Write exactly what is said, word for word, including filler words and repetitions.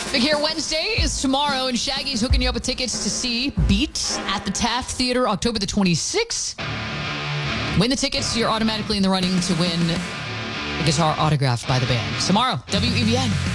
Big Hair Wednesday is tomorrow, and Shaggy's hooking you up with tickets to see Beat at the Taft Theater October the twenty-sixth. Win the tickets, you're automatically in the running to win a guitar autographed by the band. Tomorrow, W E B N.